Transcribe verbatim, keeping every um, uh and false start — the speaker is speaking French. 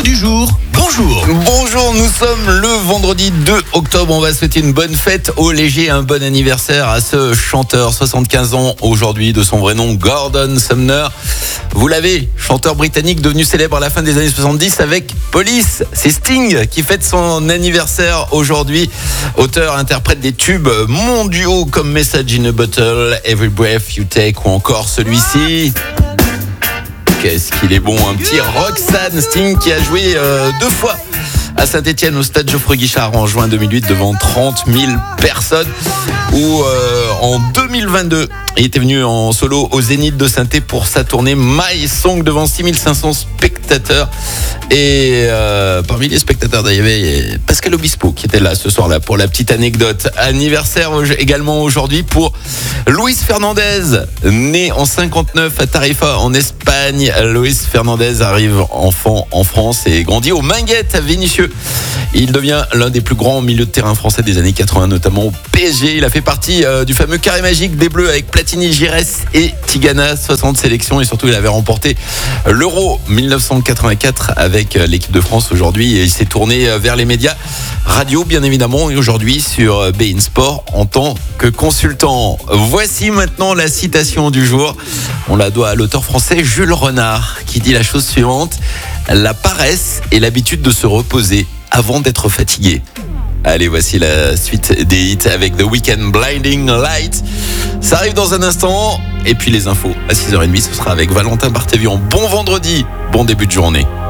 du jour. Bonjour. Bonjour, nous sommes le vendredi deux octobre. On va souhaiter une bonne fête au léger, un bon anniversaire à ce chanteur, soixante-quinze ans aujourd'hui, de son vrai nom Gordon Sumner. Vous l'avez, chanteur britannique devenu célèbre à la fin des années soixante-dix avec Police. C'est Sting qui fête son anniversaire aujourd'hui. Auteur, interprète des tubes mondiaux comme Message in a Bottle, Every Breath You Take ou encore celui-ci. Qu'est-ce qu'il est bon, un petit Roxanne. Sting qui a joué euh, deux fois à Saint-Etienne au stade Geoffroy Guichard en juin deux mille huit devant trente mille personnes. Ou euh, en deux mille vingt-deux, il était venu en solo au Zénith de Saint-Étienne pour sa tournée My Song devant six mille cinq cents spectateurs. Et euh, parmi les spectateurs, il y avait Pascal Obispo qui était là ce soir-là pour la petite anecdote. Anniversaire également aujourd'hui pour Luis Fernandez, né en cinquante-neuf à Tarifa en Espagne. Luis Fernandez arrive enfant en France et grandit au Minguettes à Vénissieux. Il devient l'un des plus grands milieux de terrain français des années quatre-vingts, notamment au P S G. Il a fait partie euh, du fameux carré magique des Bleus avec Platini, Giresse et Tigana, soixante sélections, et surtout il avait remporté l'Euro dix-neuf cent quatre-vingt-quatre avec l'équipe de France aujourd'hui, et il s'est tourné vers les médias radio bien évidemment, et aujourd'hui sur beIN Sport en tant que consultant. Voici maintenant la citation du jour. On la doit à l'auteur français Jules Renard qui dit la chose suivante: la paresse est l'habitude de se reposer avant d'être fatigué. Allez, voici la suite des hits avec The Weeknd, Blinding Light. Ça arrive dans un instant. Et puis les infos à six heures trente, ce sera avec Valentin Barthévian. Bon vendredi, bon début de journée.